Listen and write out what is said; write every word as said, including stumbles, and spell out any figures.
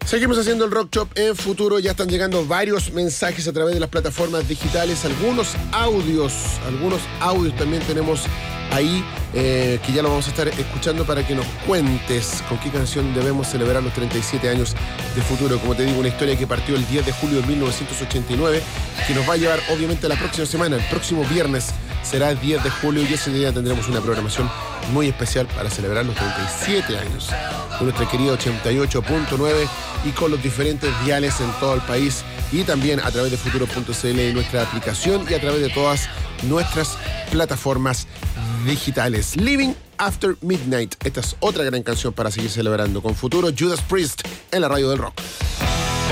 Seguimos haciendo el Rock Shop en Futuro. Ya están llegando varios mensajes a través de las plataformas digitales, algunos audios, algunos audios también tenemos ahí, eh, que ya lo vamos a estar escuchando para que nos cuentes con qué canción debemos celebrar los treinta y siete años de Futuro. Como te digo, una historia que partió el diez de julio de mil novecientos ochenta y nueve, que nos va a llevar obviamente a la próxima semana. El próximo viernes será el diez de julio y ese día tendremos una programación muy especial para celebrar los treinta y siete años con nuestra querida ochenta y ocho punto nueve y con los diferentes diales en todo el país, y también a través de futuro punto c l y nuestra aplicación, y a través de todas nuestras plataformas digitales. Living After Midnight. Esta es otra gran canción para seguir celebrando con Futuro. Judas Priest en la radio del rock.